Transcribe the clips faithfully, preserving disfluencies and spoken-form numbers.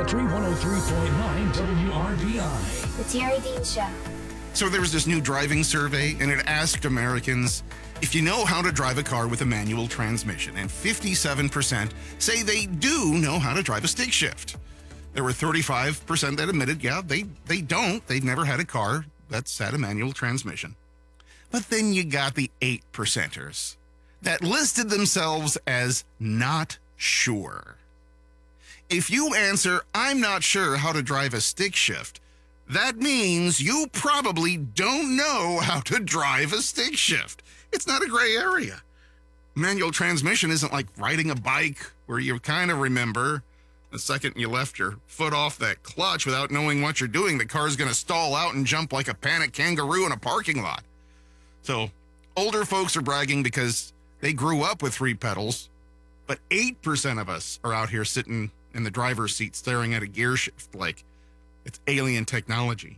Country one oh three point nine W R B I. The Terry Dean Show. So there was this new driving survey, and it asked Americans if you know how to drive a car with a manual transmission, and fifty-seven percent say they do know how to drive a stick shift. There were thirty-five percent that admitted, yeah, they, they don't. They've never had a car that's had a manual transmission. But then you got the eight percenters that listed themselves as not sure. If you answer, I'm not sure how to drive a stick shift, that means you probably don't know how to drive a stick shift. It's not a gray area. Manual transmission isn't like riding a bike where you kind of remember the second you left your foot off that clutch without knowing what you're doing, the car's going to stall out and jump like a panicked kangaroo in a parking lot. So older folks are bragging because they grew up with three pedals, but eight percent of us are out here sitting in the driver's seat staring at a gear shift like it's alien technology.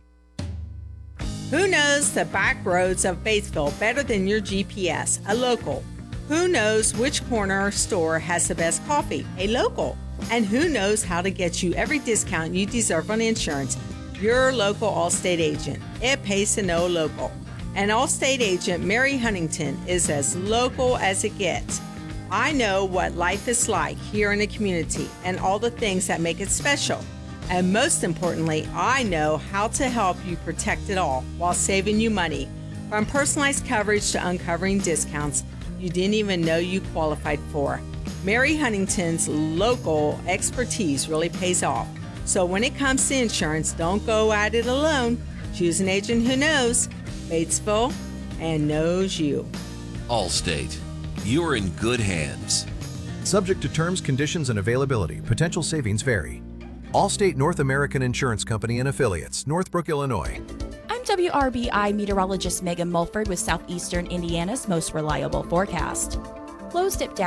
Who knows the back roads of Batesville better than your G P S? A local. Who knows which corner store has the best coffee? A local. And who knows how to get you every discount you deserve on insurance? Your local Allstate agent. It pays to know local. And Allstate agent Mary Huntington is as local as it gets. I know what life is like here in the community and all the things that make it special. And most importantly, I know how to help you protect it all while saving you money. From personalized coverage to uncovering discounts you didn't even know you qualified for. Mary Huntington's local expertise really pays off. So when it comes to insurance, don't go at it alone. Choose an agent who knows Batesville and knows you. Allstate. You're in good hands. Subject to terms, conditions, and availability. Potential savings vary. Allstate North American Insurance Company and Affiliates, Northbrook, Illinois. I'm W R B I meteorologist Megan Mulford with Southeastern Indiana's most reliable forecast. Lows dip down